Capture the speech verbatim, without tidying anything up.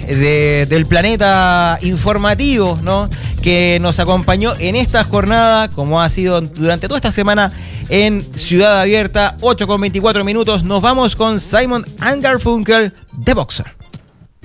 de, del planeta informativo, ¿no?, que nos acompañó en esta jornada, como ha sido durante toda esta semana en Ciudad Abierta. Ocho con veinticuatro minutos. Nos vamos con Simon and Garfunkel, The Boxer.